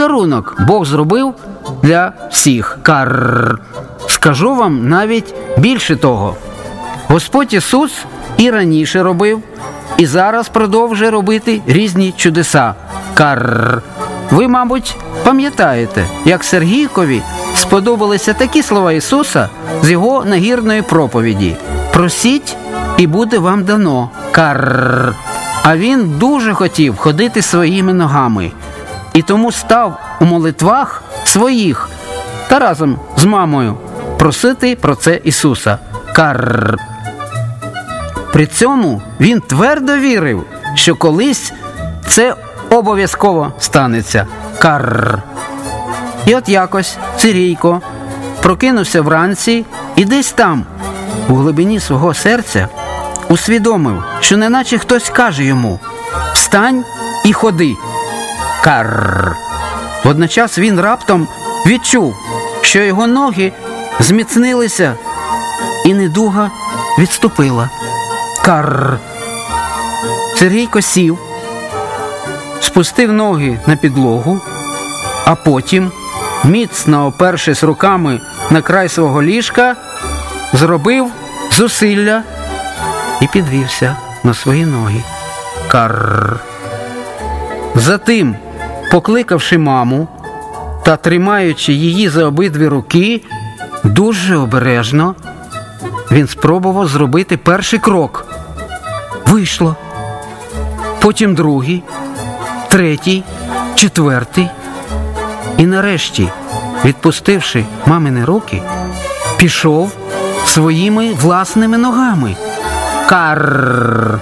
подарунок Бог зробив для всіх. Карр. Скажу вам навіть більше того. Господь Ісус і раніше робив, і зараз продовжує робити різні чудеса. Карр. Ви, мабуть, пам'ятаєте, як Сергійкові сподобалися такі слова Ісуса з його нагірної проповіді. «Просіть, і буде вам дано». Карр. А він дуже хотів ходити своїми ногами. І тому став у молитвах своїх та разом з мамою просити про це Ісуса. Карр. При цьому він твердо вірив, що колись це обов'язково станеться. Карр. І от якось Сергійко прокинувся вранці і десь там, у глибині свого серця, усвідомив, що неначе хтось каже йому: «Встань і ходи». Карр. Водночас він раптом відчув, що його ноги зміцнилися і недуга відступила. Карр. Сергійко сів, спустив ноги на підлогу, а потім, міцно опершись руками на край свого ліжка, зробив зусилля і підвівся на свої ноги. Карр. Затим, покликавши маму та тримаючи її за обидві руки, дуже обережно він спробував зробити перший крок. Вийшло. Потім другий, третій, четвертий. І нарешті, відпустивши мамини руки, пішов своїми власними ногами. Карр.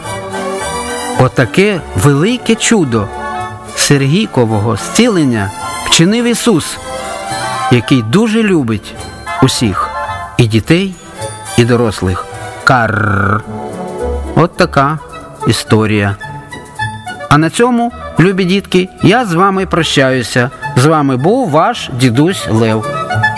Отаке велике чудо Сергійкового зцілення вчинив Ісус, який дуже любить усіх, і дітей, і дорослих. Карр. От така історія. А на цьому, любі дітки, я з вами прощаюся. З вами був ваш дідусь Лев.